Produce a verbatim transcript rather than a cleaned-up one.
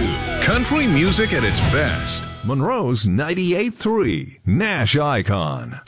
Country music at its best. Monroe's ninety-eight point three, Nash Icon.